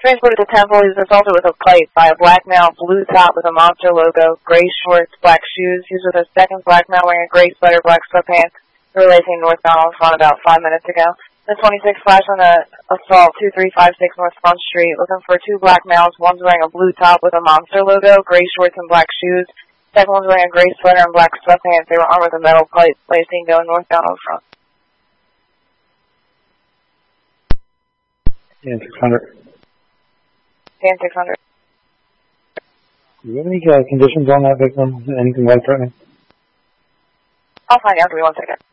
Transported to Temple, he was assaulted with a pipe by a black male, blue top with a monster logo, gray shorts, black shoes. He was with a second black male wearing a gray sweater, black sweatpants. They were racing northbound on Front about 5 minutes ago. The 26 flash on the assault 2356 North Front Street, looking for two black males. One's wearing a blue top with a monster logo, gray shorts and black shoes. Second one's wearing a gray sweater and black sweatpants. They were armed with a metal pipe, racing going northbound on Front. Dan 600. Dan 600. Do you have any conditions on that victim? Anything life-threatening? I'll find out. Give me 1 second.